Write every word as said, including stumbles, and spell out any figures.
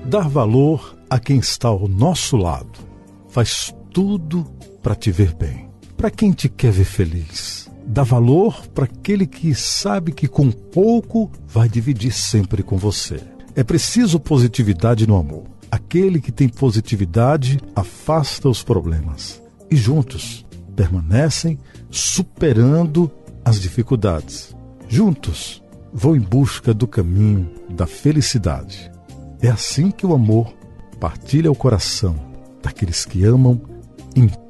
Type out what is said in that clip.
Dar valor a quem está ao nosso lado. Faz tudo para te ver bem. Para quem te quer ver feliz. Dá valor para aquele que sabe que com pouco vai dividir sempre com você. É preciso positividade no amor. Aquele que tem positividade afasta os problemas. E juntos permanecem superando as dificuldades. Juntos vão em busca do caminho da felicidade. É assim que o amor partilha o coração daqueles que amam em